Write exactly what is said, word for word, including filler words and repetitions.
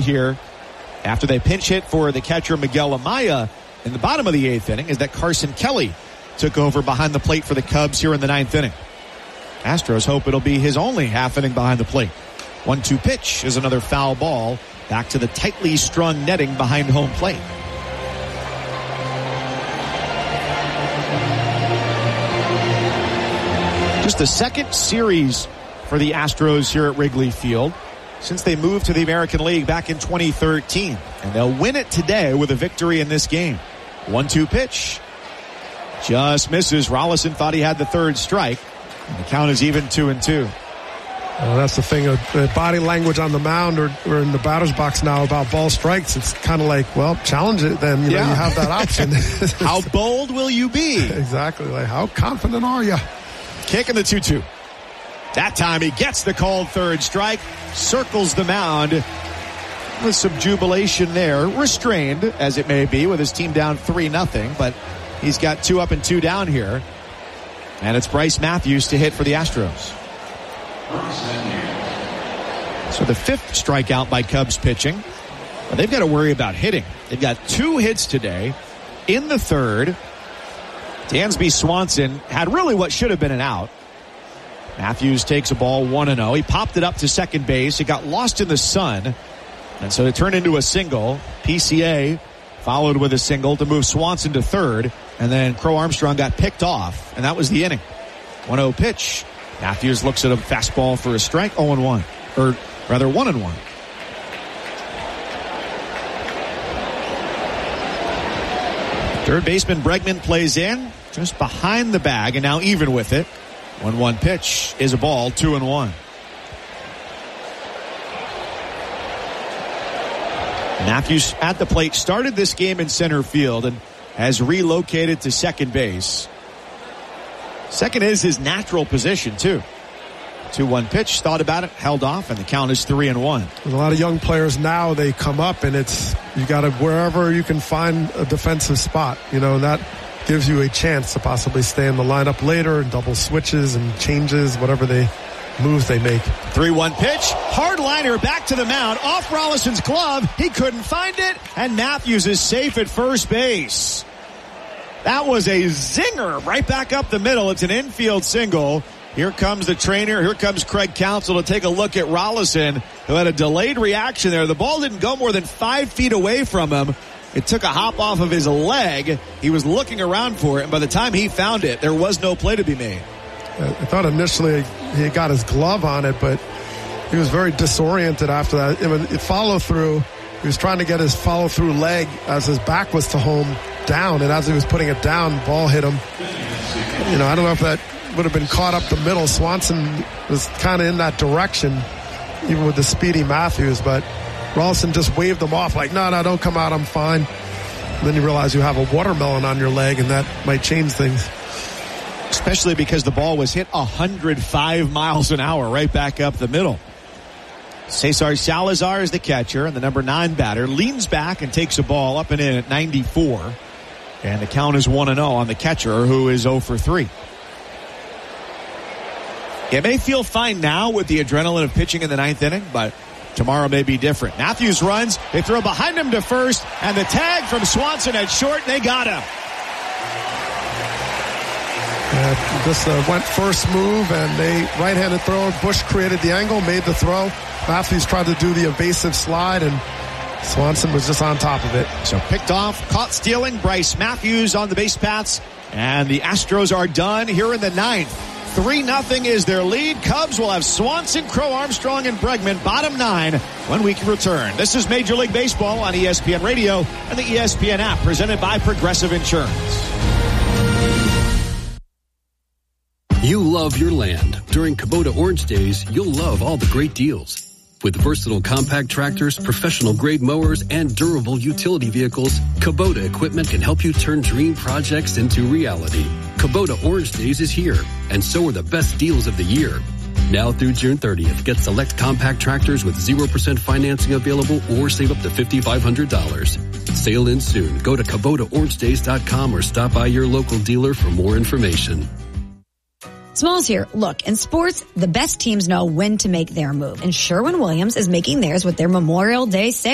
here after they pinch hit for the catcher Miguel Amaya in the bottom of the eighth inning is that Carson Kelly took over behind the plate for the Cubs here in the ninth inning. Astros hope it'll be his only half inning behind the plate. one two pitch is another foul ball back to the tightly strung netting behind home plate. Just the second series for the Astros here at Wrigley Field since they moved to the American League back in twenty thirteen. And they'll win it today with a victory in this game. one two pitch. Just misses. Rolison thought he had the third strike. And the count is even two and two. Well, that's the thing. Uh, the body language on the mound or, or in the batter's box now about ball strikes. It's kind of like, well, challenge it then. You yeah. know, you have that option. How bold will you be? Exactly. Like, how confident are you? Kick in the two two. That time he gets the called third strike, circles the mound with some jubilation there, restrained as it may be with his team down three nothing, but he's got two up and two down here. And it's Bryce Matthews to hit for the Astros. So the fifth strikeout by Cubs pitching. But they've got to worry about hitting. They've got two hits today. In the third, Dansby Swanson had really what should have been an out. Matthews takes a ball one and oh. He popped it up to second base. It got lost in the sun. And so it turned into a single. P C A followed with a single to move Swanson to third. And then Crow Armstrong got picked off. And that was the inning. one oh pitch. Matthews looks at a fastball for a strike. oh and one. Or rather one and one. Third baseman Bregman plays in just behind the bag and now even with it. one one pitch is a ball, two and one. Matthews at the plate started this game in center field and has relocated to second base. Second is his natural position too. two one pitch, thought about it, held off, and the count is three and one. There's a lot of young players now, they come up and it's, you got to, wherever you can find a defensive spot, you know, and that gives you a chance to possibly stay in the lineup later and double switches and changes, whatever they moves they make. three one pitch, hard liner back to the mound, off Rollison's glove. He couldn't find it, and Matthews is safe at first base. That was a zinger right back up the middle. It's an infield single. Here comes the trainer. Here comes Craig Counsell to take a look at Rollison, who had a delayed reaction there. The ball didn't go more than five feet away from him. It took a hop off of his leg. He was looking around for it, and by the time he found it, there was no play to be made. I thought initially he got his glove on it, but he was very disoriented after that. It follow through. He was trying to get his follow through leg as his back was to home down, and as he was putting it down, the ball hit him. You know, I don't know if that would have been caught up the middle. Swanson was kind of in that direction, even with the speedy Matthews, but Rollison just waved him off like, no, no, don't come out, I'm fine. And then you realize you have a watermelon on your leg, and that might change things. Especially because the ball was hit one hundred five miles an hour right back up the middle. Cesar Salazar is the catcher, and the number nine batter leans back and takes a ball up and in at ninety-four. And the count is one and oh on the catcher, who is oh for three. It may feel fine now with the adrenaline of pitching in the ninth inning, but tomorrow may be different. Matthews runs. They throw behind him to first, and the tag from Swanson at short, and they got him. Uh, this uh, went first move, and they right-handed throw. Bush created the angle, made the throw. Matthews tried to do the evasive slide, and Swanson was just on top of it. So picked off, caught stealing. Bryce Matthews on the base paths, and the Astros are done here in the ninth. three nothing is their lead. Cubs will have Swanson, Crow Armstrong, and Bregman bottom nine when we return. This is Major League Baseball on E S P N Radio and the E S P N app, presented by Progressive Insurance. You love your land. During Kubota Orange Days, you'll love all the great deals. With versatile compact tractors, professional-grade mowers, and durable utility vehicles, Kubota equipment can help you turn dream projects into reality. Kubota Orange Days is here, and so are the best deals of the year. Now through June thirtieth, get select compact tractors with zero percent financing available or save up to five thousand five hundred dollars. Sale ends soon. Go to Kubota Orange Days dot com or stop by your local dealer for more information. Smalls here. Look, in sports, the best teams know when to make their move, and Sherwin-Williams is making theirs with their Memorial Day sale.